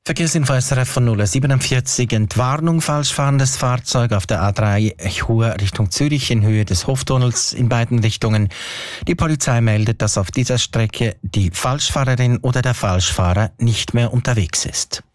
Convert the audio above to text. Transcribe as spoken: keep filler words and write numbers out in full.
Verkehrsinfo S R F von null Uhr siebenundvierzig. Entwarnung, falsch fahrendes Fahrzeug auf der A drei Chur Richtung Zürich in Höhe des Hoftunnels in beiden Richtungen. Die Polizei meldet, dass auf dieser Strecke die Falschfahrerin oder der Falschfahrer nicht mehr unterwegs ist.